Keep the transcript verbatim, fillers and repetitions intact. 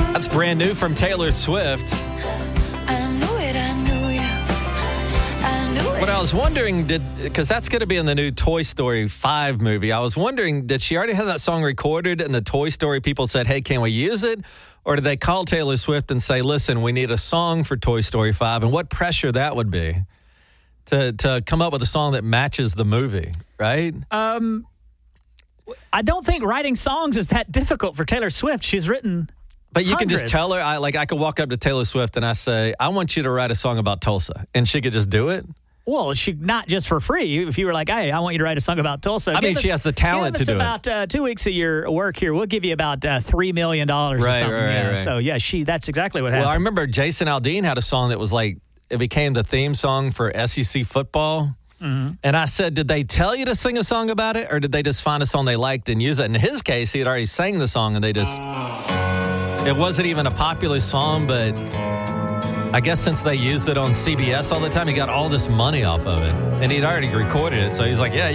That's brand new from Taylor Swift. I knew it, I knew you. I knew it. What I was wondering, did because that's going to be in the new Toy Story five movie. I was wondering, did she already have that song recorded and the Toy Story people said, hey, can we use it? Or did they call Taylor Swift and say, listen, we need a song for Toy Story five? And what pressure that would be to to come up with a song that matches the movie, right? Um, I don't think writing songs is that difficult for Taylor Swift. She's written But you hundreds. can just tell her, I like I could walk up to Taylor Swift and I say, I want you to write a song about Tulsa. And she could just do it. Well, she not just for free. If you were like, hey, I want you to write a song about Tulsa. I mean, Give she us- has the talent give to us do it. about uh, two weeks of your work here. We'll give you about uh, three million dollars or Right, something. right, yeah. right. So, yeah, she that's exactly what Well, I happened. remember Jason Aldean had a song that was like, it became the theme song for S E C football. Mm-hmm. And I said, did they tell you to sing a song about it? Or did they just find a song they liked and use it? In his case, he had already sang the song and they just, it wasn't even a popular song, but I guess since they used it on C B S all the time, he got all this money off of it. And he'd already recorded it. So he's like, yeah,